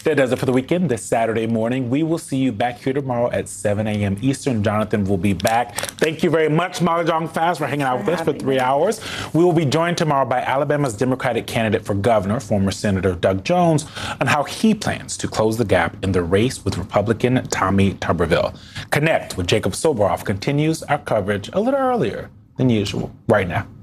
That does it for the weekend this Saturday morning. We will see you back here tomorrow at 7 a.m. Eastern. Jonathan will be back. Thank you very much, Mahjong Fast, for hanging out with us for 3 hours. We will be joined tomorrow by Alabama's Democratic candidate for governor, former Senator Doug Jones, on how he plans to close the gap in the race with Republican Tommy Tuberville. Connect with Jacob Soboroff continues our coverage a little earlier than usual right now.